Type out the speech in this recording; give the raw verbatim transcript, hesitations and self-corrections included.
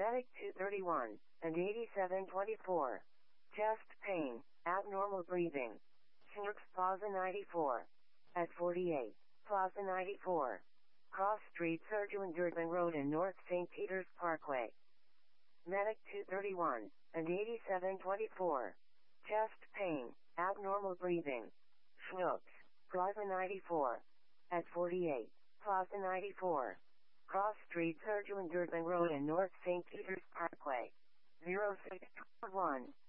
Medic two thirty-one, and eighty-seven twenty-four. Chest pain, abnormal breathing. Snooks Plaza ninety-four. At forty-eight, Plaza ninety-four. Cross Street Sirjuan Durban Road and North Saint Peter's Parkway. Medic two thirty-one, and eighty-seven twenty-four. Chest pain, abnormal breathing. Snooks, Plaza ninety-four. At forty-eight, Plaza ninety-four. Cross Street Sirjuan Durban Road and North Saint Peter's Parkway. zero six one.